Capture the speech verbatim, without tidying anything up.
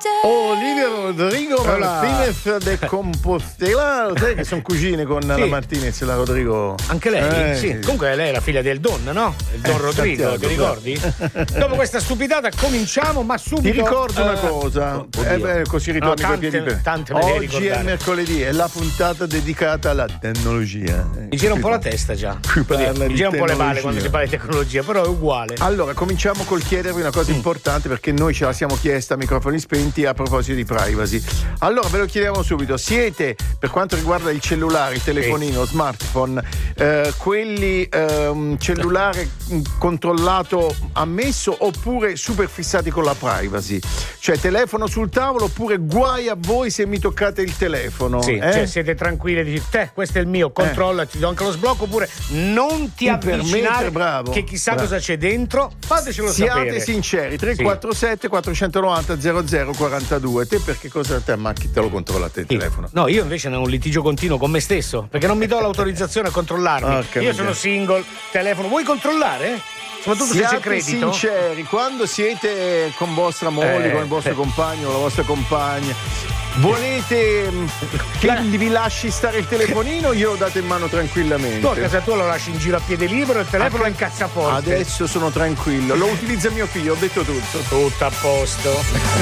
Olivia Rodrigo Martinez de Compostela, sai che sono cugine con sì. la Martinez e la Rodrigo. Anche lei? Eh, sì. sì. Comunque lei è la figlia del Don, no? Il Don eh, Rodrigo, ti ricordi? Dopo questa stupidata cominciamo, ma subito. Ti ricordo uh, una cosa, eh, beh, così ritorni no, coi piedi per tante oggi è mercoledì, è la puntata dedicata alla tecnologia. Mi gira un po' la testa già. Mi gira un po' le palle quando si parla di tecnologia, però è uguale. Allora, cominciamo col chiedervi una cosa mm. importante, perché noi ce la siamo chiesta a microfoni spenti a proposito di privacy. Allora, ve lo chiediamo subito. Siete, per quanto riguarda il cellulare, il telefonino, sì. smartphone, eh, quelli eh, cellulare controllato ammesso oppure super fissati con la privacy? Cioè telefono sul tavolo oppure guai a voi se mi toccate il telefono? Sì, eh? cioè siete tranquilli e dici te, questo è il mio, controlla, eh. ti do anche lo sblocco, oppure non ti avvicinare, bravo, che chissà bravo. cosa c'è dentro, fatecelo Siate sapere. Siate sinceri, tre quattro sette quattro nove zero zero zero quattro due. Te perché cosa te, ma chi te lo controlla te il sì. telefono? No, io invece ne ho un litigio continuo con me stesso, perché non mi do l'autorizzazione a controllarmi. Oh, io sono single, telefono, vuoi controllare? Soprattutto siate se c'è credito. Sinceri, quando siete con vostra moglie, eh, con il vostro eh. compagno o la vostra compagna, volete che vi lasci stare il telefonino, glielo date in mano tranquillamente. Tu a casa tua lo lasci in giro a piede libero, il telefono è in cassaforte. Adesso sono tranquillo, lo utilizza mio figlio, ho detto tutto. Tutto a posto.